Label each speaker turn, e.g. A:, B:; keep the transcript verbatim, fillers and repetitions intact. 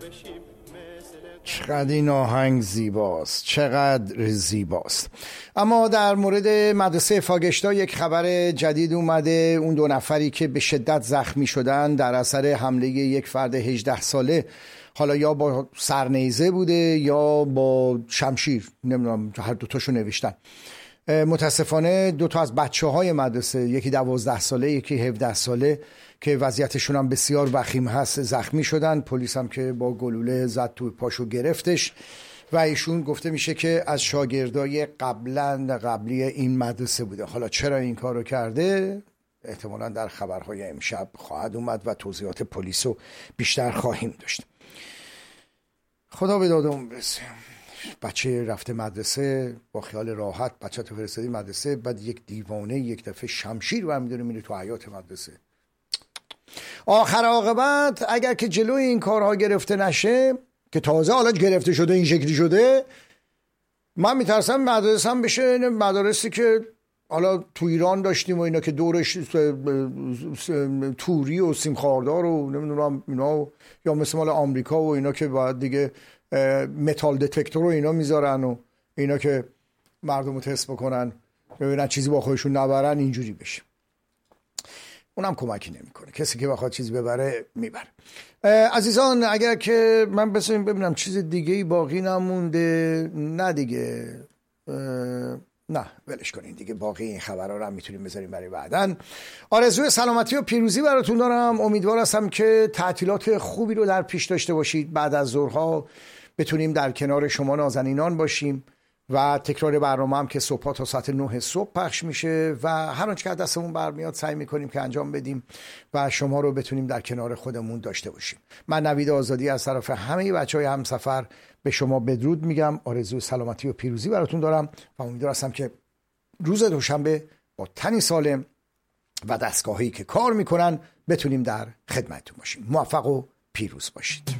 A: چقدر این آهنگ زیباست، چقدر زیباست. اما در مورد مدرسه فاگشتا یک خبر جدید اومده. اون دو نفری که به شدت زخمی شدن در اثر حمله یک فرد هجده ساله، حالا یا با سرنیزه بوده یا با شمشیر، نمیدونم، هر دوتاشو نوشتن. متاسفانه دو تا از بچه های مدرسه، یکی دوازده ساله یکی هفده ساله که وضعیتشون هم بسیار وخیم هست، زخمی شدن. پلیس هم که با گلوله زد توی پاشو گرفتش و ایشون گفته میشه که از شاگردای قبلا قبلی این مدرسه بوده. حالا چرا این کارو کرده احتمالا در خبرهای امشب خواهد اومد و توضیحات پلیس رو بیشتر خواهیم داشت. خدا به داد اون برسه. بچه رفته مدرسه با خیال راحت، بچه تو فرستادی مدرسه، بعد یک دیوانه یک دفعه شمشیر برمی‌داره میره تو حیاط مدرسه. آخر عاقبت اگر که جلوی این کارها گرفته نشه، که تازه حالا گرفته شده این شکلی شده، من میترسم مدرسه هم بشه مدارسی که حالا تو ایران داشتیم و اینا که دورش توری و سیمخاردار و نمیدونم اینا، یا مثل مال آمریکا و اینا که باید دیگه متال دتکتور و اینا میذارن و اینا که مردم رو تست بکنن ببینن چیزی با خودشون نبرن، اینجوری بشه. اونم کمکی نمیکنه، کسی که بخواد چیزی ببره میبره. عزیزان اگر که من بسیم ببینم چیز دیگه ای باقی نمونده، نه دیگه، نه ولش کنین دیگه، باقی این خبرها رو هم میتونیم بذاریم برای بعدن. آرزوی سلامتی و پیروزی براتون دارم. امیدوار هستم که تعطیلات خوبی رو در پیش داشته باشید. بعد از ظهرها بتونیم در کنار شما نازنینان باشیم و تکرار برنامه هم که صبح تا ساعت نه صبح پخش میشه و هر آنچه که دستمون برمیاد سعی میکنیم که انجام بدیم و شما رو بتونیم در کنار خودمون داشته باشیم. من نوید آزادی از طرف همه بچهای همسفر به شما بدرود میگم. آرزوی سلامتی و پیروزی براتون دارم و امیدوار هستم که روز دوشنبه با تنی سالم و دستگاهی که کار میکنن بتونیم در خدمتتون باشیم. موفق و پیروز باشید.